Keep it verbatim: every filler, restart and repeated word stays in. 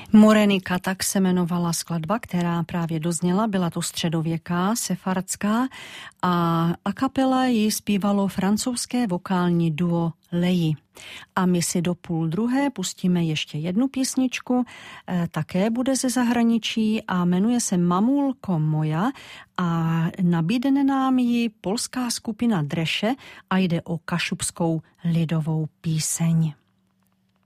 Morenika, tak se jmenovala skladba, která právě dozněla, byla to středověká, sefardská a a kapela ji zpívalo francouzské vokální duo Leji. A my si do půl druhé pustíme ještě jednu písničku, eh, také bude ze zahraničí a jmenuje se Mamulko moja a nabídne nám ji polská skupina Dreše a jde o kašubskou lidovou píseň.